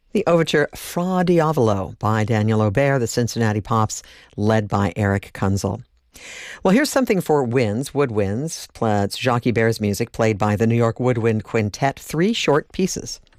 The overture Fra Diavolo by Daniel Aubert, the Cincinnati Pops, led by Eric Kunzel. Well, here's something for winds, woodwinds. It's Jacques Bear's music played by the New York Woodwind Quintet, 3 short pieces.